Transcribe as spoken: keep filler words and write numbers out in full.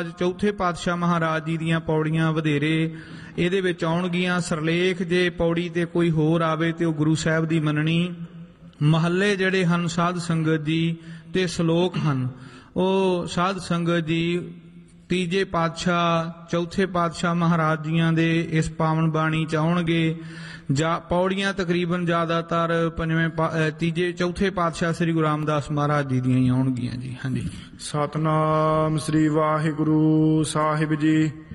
चौथे पातशाह महाराज जी दीयां पौड़ियां वधेरे इहदे विच आउणगीਆਂ। सरलेख जे पौड़ी ते कोई होर आवे ते ओह गुरु साहिब दी मननी। महल्ले जिहड़े हन साध संगत जी ते श्लोक हन ओह साध संगत जी तीजे पातशाह चौथे पातशाह महाराज जियां दे इस पावन बाणी च आउणगे। जा पौड़ियां तकरीबन ज़्यादातर पंजवें तीजे चौथे पातशाह श्री गुरु रामदास महाराज जी दियां ही आउणगीਆਂ जी। हाँ जी। सतनाम श्री वाहिगुरु साहिब जी।